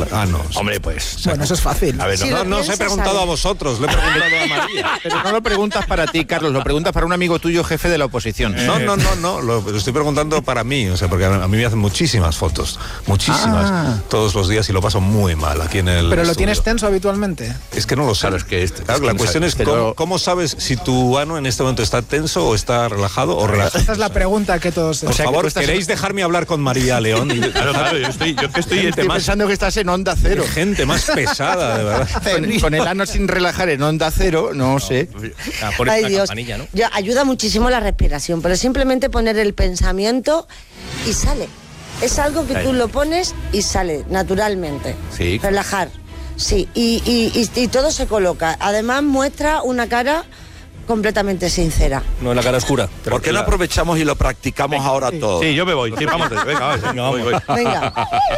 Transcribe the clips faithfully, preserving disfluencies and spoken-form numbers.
anos. Hombre, pues... Bueno, eso es fácil. A ver, Si no, lo no os he piensas, preguntado ¿sabes? a vosotros, le he preguntado a María. Pero no lo preguntas para ti, Carlos, lo preguntas para un amigo tuyo, jefe de la oposición. No, no, no, no, lo, lo estoy preguntando para mí, o sea, porque a, a mí me hacen muchísimas fotos, muchísimas, Ah. todos los días y lo paso muy mal aquí en el Pero lo estudio. tienes tenso habitualmente. Es que no lo sé. Claro, es que este- Claro, es que la no cuestión sabes, es pero- cómo, cómo sabes si tu ano en este momento está tenso o está relajado o relajado. Esa es la pregunta que todos... Por sea, que favor, tú estás- ¿queréis dejarme hablar con María León? Claro, claro, yo estoy, yo que estoy, Gente estoy más- pensando que estás en Onda Cero. Gente más pesada, de verdad. Con, con el ano sin relajar en Onda Cero, no, sé. Ah, pones Ay, una Dios. campanilla, ¿no? Ya, ayuda muchísimo la respiración, pero simplemente poner el pensamiento y sale. Es algo que tú lo pones y sale naturalmente. Sí. Relajar. Sí, y, y, y, y todo se coloca. Además muestra una cara completamente sincera. No en la cara oscura. ¿Por qué no aprovechamos y lo practicamos ahora todos? Sí, yo me voy. Sí, vamos, venga, venga, voy, voy. Venga.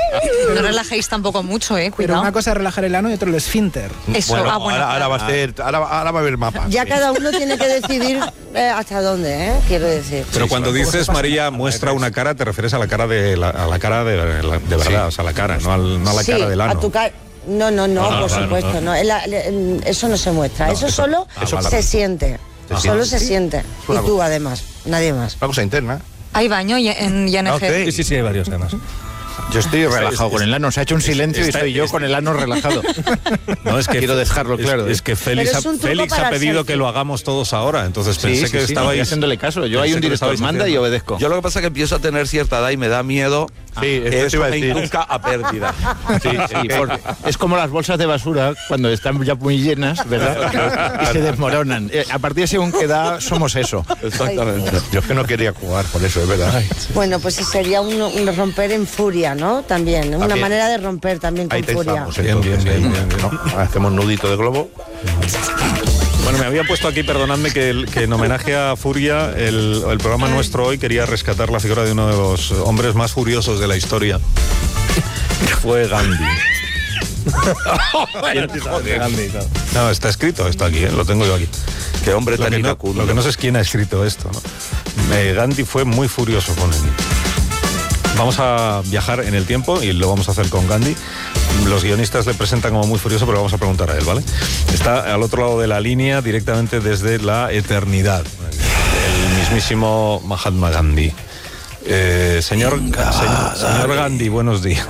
No relajéis tampoco mucho, eh, Pero cuidado. una cosa es relajar el ano y otra el esfínter. Eso, Bueno, ah, bueno. ahora, ahora va a ser, ahora, ahora va a haber mapas. Ya sí. cada uno tiene que decidir eh, hasta dónde, ¿eh? Quiero decir. Pero cuando dices, María, muestra una cara, te refieres a la cara de la, a la cara de, la- de verdad, o sea, a la cara, no, al- no a la Sí, cara del ano. a tu cara. No, no, no, Ah, por vale, supuesto, no. no. El- el- eso no se muestra, No, eso, eso- solo ah, vale. se siente. Ah, Solo sí. se siente. Y una tú además, nadie más. Una cosa interna. Hay baño y- en I N G. Ok. Sí, sí, sí, hay varios además. Yo estoy relajado con el ano. Se ha hecho un silencio y está- estoy yo está- con el ano relajado. No, es que Quiero dejarlo es- claro. Es, que Félix, Pero es ha, un truco Félix para ha el pedido selfie. que lo hagamos todos ahora, entonces Sí, pensé sí, que sí, estabais estoy haciéndole caso. Yo hay pensé un que lo director estabais manda y haciendo. obedezco. Yo lo que pasa es que empiezo a tener cierta edad y me da miedo Sí, esto que te eso iba a me decir. induzca a pérdida. Sí, sí, porque es como las bolsas de basura cuando están ya muy llenas, ¿verdad? Y se desmoronan. Eh, A partir de según qué edad somos eso. Exactamente. Yo es que no quería jugar por eso, es verdad. Bueno, pues sería un, un romper en furia, ¿no? También, una También. manera de romper también con Ahí furia. tensamos, Bien, entonces, bien, bien, ¿eh? bien, bien. ¿No? Hacemos nudito de globo. Bueno, me había puesto aquí, perdonadme, que, el- que en homenaje a Furia, el, el programa nuestro hoy quería rescatar la figura de uno de los hombres más furiosos de la historia, que fue Gandhi. No, está escrito esto aquí, ¿eh? Lo tengo yo aquí. Qué hombre Lo tan que, no, iracundo. lo que no sé es quién ha escrito esto, ¿no? Eh, Gandhi fue muy furioso con él. Vamos a viajar en el tiempo y lo vamos a hacer con Gandhi. Los guionistas le presentan como muy furioso, pero vamos a preguntar a él, ¿vale? Está al otro lado de la línea, directamente desde la eternidad. El mismísimo Mahatma Gandhi. Eh, señor, señor, señor Gandhi, buenos días.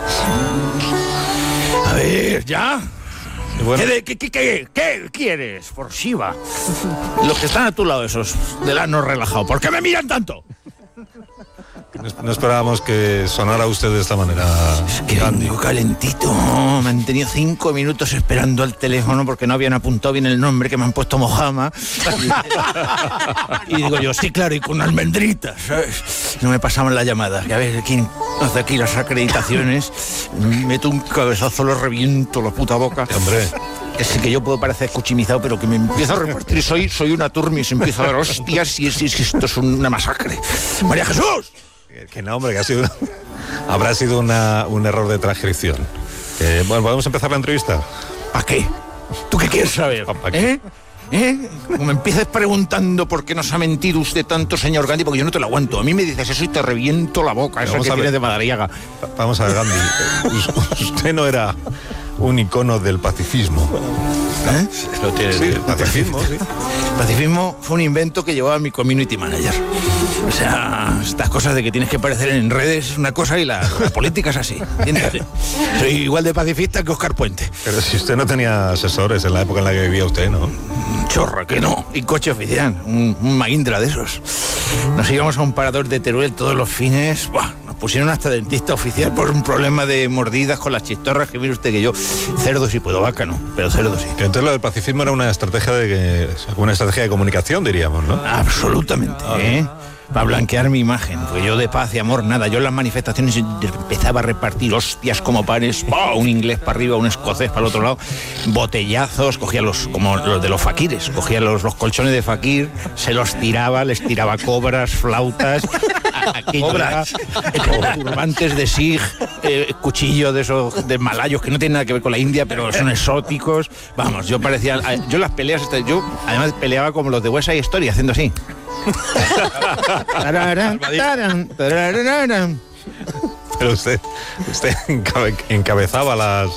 A ver, ¿ya? Bueno, ¿Qué, de- qué, qué, qué, qué quieres, por Shiva? Los que están a tu lado, esos del ano relajado. ¿Por qué me miran tanto? no, no esperábamos que sonara usted de esta manera, Que Gandhi. vengo calentito. Me han tenido cinco minutos esperando al teléfono porque no habían apuntado bien el nombre, que me han puesto Mojama. Y digo yo, sí, claro, y con almendritas, ¿sabes? No me pasaban la llamada. Que a ver, ¿quién hace aquí las acreditaciones? Meto un cabezazo, lo reviento la puta boca. Hombre, Que sí que yo puedo parecer escuchimizado, pero que me empiezo a repartir. Soy, soy una turmis, empiezo a dar hostias y es, es que esto es una masacre. ¡María Jesús! que no, hombre, que ha sido, habrá sido una, un error de transcripción. Eh, bueno, ¿podemos empezar la entrevista? ¿Para qué? ¿Tú qué quieres saber? ¿Pa qué? ¿Eh? ¿Eh? Como me empieces preguntando por qué nos ha mentido usted tanto, señor Gandhi, porque yo no te lo aguanto. A mí me dices eso y te reviento la boca, eso Vamos que a ver. tienes de Madariaga. Va- Vamos a ver, Gandhi. Us- Usted no era un icono del pacifismo. ¿Eh? Lo tiene- Sí, el pacifismo, sí. El pacifismo fue un invento que llevaba mi community manager. O sea, estas cosas de que tienes que aparecer en redes es una cosa y la, la política es así. ¿Entiendes? Soy igual de pacifista que Oscar Puente. Pero si usted no tenía asesores en la época en la que vivía usted, ¿no? Chorra, que no. Y coche oficial, un, un Mahindra de esos. Nos íbamos a un parador de Teruel todos los fines. Buah, nos pusieron hasta dentista oficial por un problema de mordidas con las chistorras, que mire usted que yo, cerdo sí puedo, vaca no, pero cerdo sí. Que entonces lo del pacifismo era una estrategia de una estrategia de comunicación, diríamos, ¿no? Absolutamente, ¿eh? Para blanquear mi imagen, porque yo de paz y amor nada, yo en las manifestaciones empezaba a repartir hostias como pares, ¡oh! Un inglés para arriba, un escocés para el otro lado, botellazos, cogía los, como los de los faquires, cogía los, los colchones de fakir, se los tiraba, les tiraba cobras, flautas, cobras, turbantes de sig, eh, cuchillo de esos de malayos que no tienen nada que ver con la India, pero son exóticos. Vamos, yo parecía, yo las peleas, yo además peleaba como los de West Side Story, haciendo así. Tararán, tarán, tararán. Pero usted, usted encabe- encabezaba las,